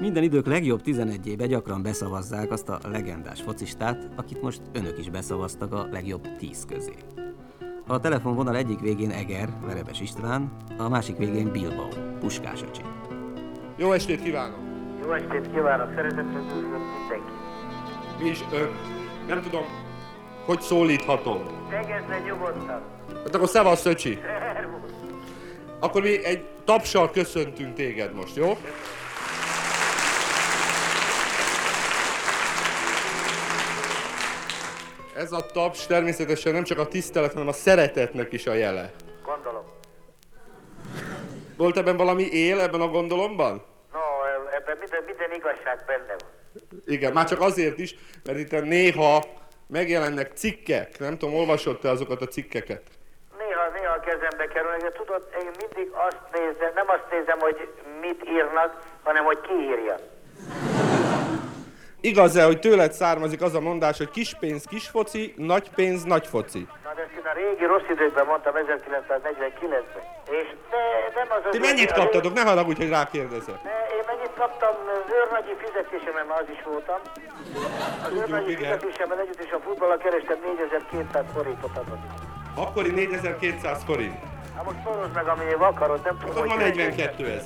Minden idők legjobb 11-ébe gyakran beszavazzák azt a legendás focistát, akit most önök is beszavaztak a legjobb 10 közé. A telefonvonal egyik végén Eger, Verebes István, a másik végén Bilbao, Puskás öcsi. Jó estét kívánok! Jó estét kívánok! Szeretettel üdvözlök mindenki! Mi is nem tudom, hogy szólíthatom. Tegezd le nyugodtan! Hát akkor szevasz, öcsi! Szervusz! Akkor mi egy tapssal köszöntünk téged most, jó? Ez a taps természetesen nem csak a tisztelet, hanem a szeretetnek is a jele. Gondolom. Volt ebben valami él, ebben a gondolomban? No, ebben minden igazság benne van. Igen, már csak azért is, mert itt néha megjelennek cikkek. Nem tudom, olvasott-e azokat a cikkeket? Néha a kezembe kerülnek, de tudod, én mindig azt nézem, nem azt nézem, hogy mit írnak, hanem hogy ki írja. Igaz-e, hogy tőled származik az a mondás, hogy kis pénz kis foci, nagy pénz nagy foci? Na de ezt én a régi rossz időkben mondtam 1949-ben. És nem az az... Ti mennyit kaptatok? Ne haragudj, hogy rákérdezek. Én mennyit kaptam, az őrnagyi fizetésemen már az is voltam. Az őrnagyi fizetésemben együtt is a futballal kerestem 4200 forintot adott. Akkori 4200 forint. Hát most szorozd meg, amilyen akarod, nem tudom, Akkor ma 42 000.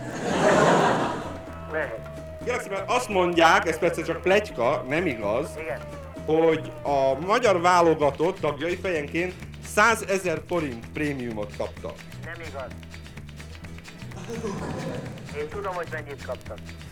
Lehet. Kérlek szépen, azt mondják, ez persze csak pletyka, nem igaz, Igen. hogy a magyar válogatott tagjai fejenként 100 000 forint prémiumot kaptak. Nem igaz. Én tudom, hogy mennyit kaptak.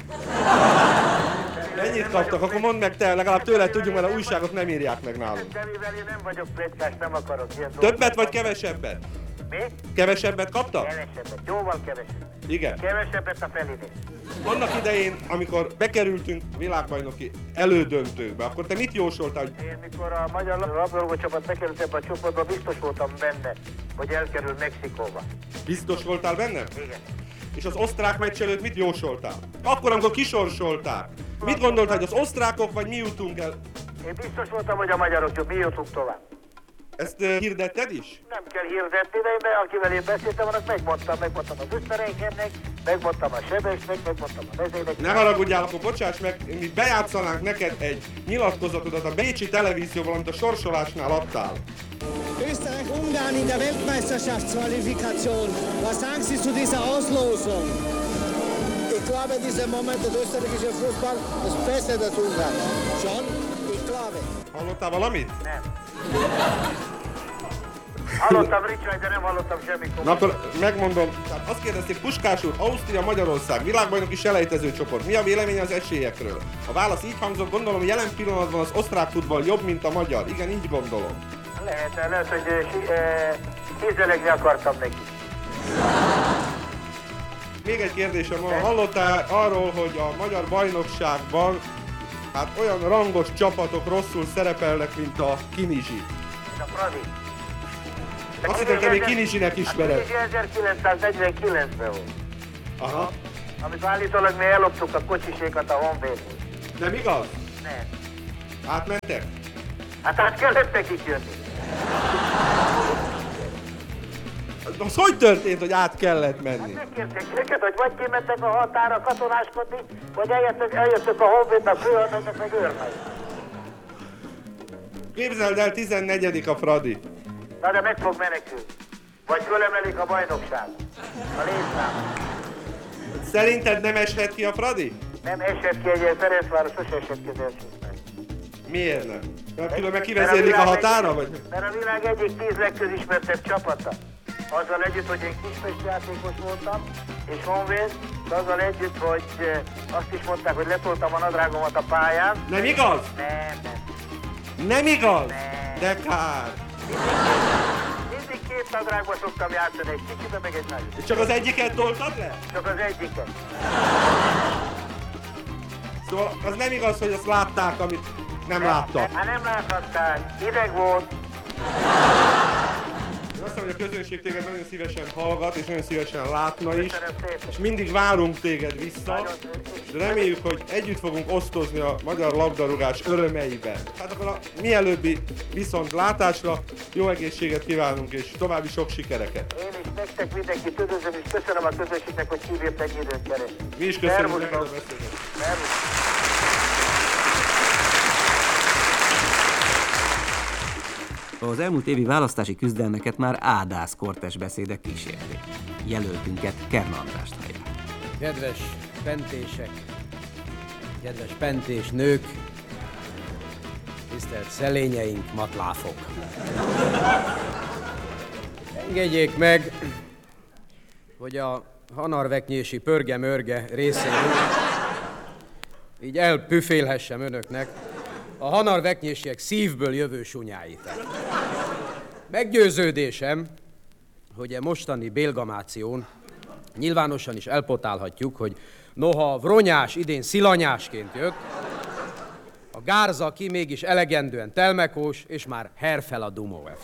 Mennyit kaptak? Akkor mondd meg te, legalább tőled tudjunk, mert a újságok nem írják meg nálunk. De mivel én nem vagyok pletykás, nem akarok ilyen Többet vagy kevesebbet? Mi? Kevesebbet kaptak? Kevesebbet. Jóval kevesebbet. Igen. Kevesebbet a felénél. Annak idején, amikor bekerültünk világbajnoki elődöntőkbe, akkor te mit jósoltál, hogy Én mikor a magyar labdarúgó csapat bekerült ebbe a csoportba, biztos voltam benne, hogy elkerül Mexikóba. biztos voltál benne? Igen. És az osztrák meccs előtt mit jósoltál? Akkor, amikor kisorsolták. Mit gondoltál, hogy az osztrákok vagy mi jutunk el? Én biztos voltam, hogy a magyarok mi jutunk tovább. Ezt hirdetted is? Nem kell hirdetni, de akivel én beszéltem, annak megmondtam az Öszterenkennek, megmondtam a Sebesnek, megmondtam a Vezének. Ne haragudjál, akkor bocsáss meg, mi bejátszanánk neked egy nyilatkozatodat a bécsi televízióval, amit a sorsolásnál adtál. Österreich-Ungarn in der Weltmeisterschaftsqualifikation. Was sagen Sie zu dieser Auslosung? Ich glaube, in diesem Moment der österreichische Fußball ist besser als Ungarn. Schon? Ich glaube. Hallottál valamit? Nem. Hallottam Ricsány, de nem hallottam semmi Na komolyan. akkor megmondom, tehát azt kérdezték, Puskás úr, Ausztria, Magyarország, világbajnoki selejtező csoport, mi a véleménye az esélyekről? A válasz így hangzott, gondolom jelen pillanatban az osztrák futball jobb, mint a magyar. Igen, így gondolom. Lehet, hogy kézelegni akartam neki. Még egy kérdésem van, hallottál arról, hogy a magyar bajnokságban hát olyan rangos csapatok rosszul szerepelnek, mint a Kinizsi. A Fradi. Azt hittem, te még Kinizsinek ismered. A 1949-ben volt. Aha. Amikor állítólag mi elloptuk a kocsisékat a Honvédból. Nem igaz? Nem. Átmentek? Hát át kellett nekik jönni. Az hogy történt, hogy át kellett menni? Megkérték őket, hogy vagy kimentek a határa katonáskodni, vagy eljöttök a Honvédnak, főhadnagynak, meg őrnek. Képzeld el, 14. a Fradi. Na de meg fog menekülni. Vagy fölemelik a bajnokság. A létszám. Szerinted nem eshet ki a Fradi? Nem esett ki egy Ferencváros, sose esett ki az elsőknek. Miért nem? Mert különben kivezérlik a határa, vagy? Mert a világ egyik 10 legközismertebb csapata. Azzal együtt, hogy én kispesti játékos voltam, és Honvéd, de azzal együtt, hogy azt is mondták, hogy letoltam a nadrágomat a pályán. Nem igaz? Nem. Nem igaz? Nem. De kár. Mindig két nadrágba szoktam játszani, egy kicsibe, meg egy nagyot. Csak az egyiket toltad le? Csak az egyiket. Szóval az nem igaz, hogy azt látták, amit nem láttak. Hát nem láthatták, hideg volt. Én azt mondom, hogy a közönség téged nagyon szívesen hallgat, és nagyon szívesen látna is. Köszönöm szépen. És mindig várunk téged vissza. Nagyon És reméljük, hogy együtt fogunk osztozni a magyar labdarúgás örömeiben. Hát akkor a mielőbbi viszontlátásra jó egészséget kívánunk, és további sok sikereket. Én is nektek mindenkit üdvözlöm, és köszönöm a közösségnek, hogy kibírt egy időt. Mi is köszönjük Szervusztok. neked a beszélgetést. Szervusz. Az elmúlt évi választási küzdelmeket már ádász kortes beszédek kísérték. Jelöltünket Kern Andrást hallják. Kedves pentések, kedves pentés nők, tisztelt szelényeink, matláfok! Engedjék meg, hogy a hanarveknyési pörge-mörge részéről így elpüfélhessem önöknek a hanarveknyésiek szívből jövő sunyáit. Meggyőződésem, hogy a mostani bélgamáción nyilvánosan is elpotálhatjuk, hogy noha Vronyás idén szilanyásként jött, a Gárza ki mégis elegendően telmekós, és már herfel a Dumóev.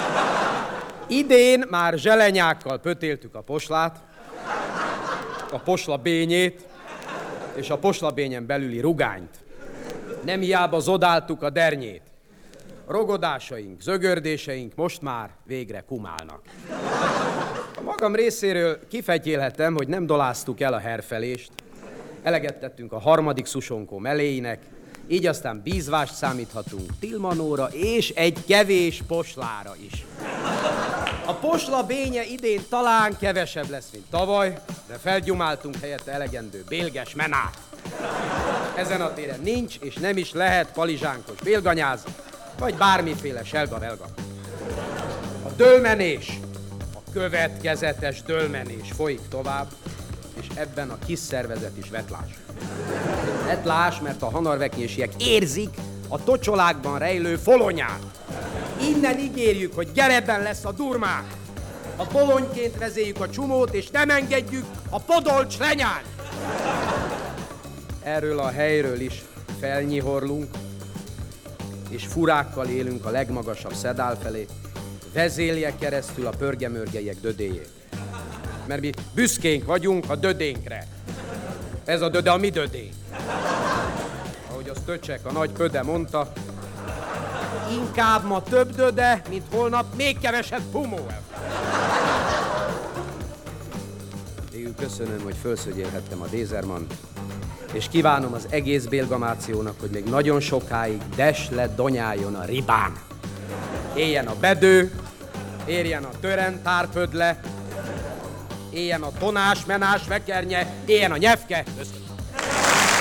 Idén már zselenyákkal pötéltük a poslát, a poslabényét és a poslabényen belüli rugányt. Nem hiába zodáltuk a dernyét. Rogodásaink, zögördéseink most már végre kumálnak. A magam részéről kifetylélhetem, hogy nem doláztuk el a herfelést, eleget tettünk a harmadik szusonkó meléinek, így aztán bízvást számíthatunk Tilmanóra és egy kevés poslára is. A posla bénye idén talán kevesebb lesz, mint tavaly, de felgyumáltunk helyette elegendő bélges menát. Ezen a téren nincs és nem is lehet palizsánkos bélganyáz, vagy bármiféle selga-velga. A dőlmenés, a következetes dőlmenés folyik tovább, és ebben a kis szervezet is vetlás. Vetlás, mert a hanarveknyésiek érzik a tocsolákban rejlő folonyát. Innen ígérjük, hogy gerebben lesz a durmák. A bolonyként vezéljük a csumót, és nem engedjük a podolcs lenyány. Erről a helyről is felnyihorlunk, és furákkal élünk a legmagasabb szedál felé, vezélje keresztül a pörgemörgeiek dödéjét. Mert mi büszkénk vagyunk a dödénkre. Ez a döde a mi dödénk. Ahogy az Töcsek, a nagy pöde mondta, inkább ma több döde, mint holnap még kevesebb Pumóev. Végül köszönöm, hogy felszögyélhettem a Dézermant, és kívánom az egész bélgamációnak, hogy még nagyon sokáig desle donyáljon a ribán. Éljen a bedő, érjen a tören tárpödle, éljen a tonás, menás, vekernye, éljen a nyevke.